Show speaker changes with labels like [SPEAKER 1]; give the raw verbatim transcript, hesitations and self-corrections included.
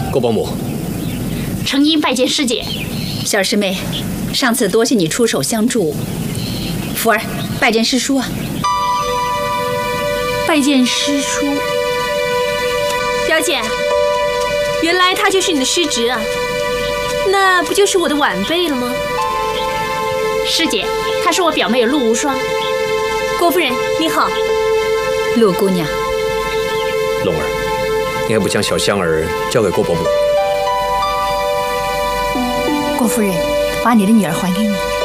[SPEAKER 1] 郭伯母，
[SPEAKER 2] 承英拜见师姐。
[SPEAKER 3] 小师妹，上次多谢你出手相助。福儿，拜见师叔啊！
[SPEAKER 2] 拜见师叔。
[SPEAKER 4] 表姐，原来他就是你的师侄啊，那不就是我的晚辈了吗？
[SPEAKER 2] 师姐，她是我表妹陆无双。
[SPEAKER 4] 郭夫人你好。
[SPEAKER 3] 陆姑娘。
[SPEAKER 1] 龙儿，你还不将小香儿交给郭伯母？
[SPEAKER 5] 郭夫人，把你的女儿还给你。